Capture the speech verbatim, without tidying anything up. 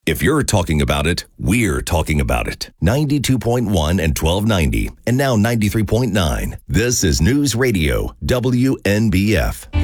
If you're talking about it, we're talking about it. ninety-two point one and twelve ninety, and now ninety-three point nine. This is News Radio W N B F.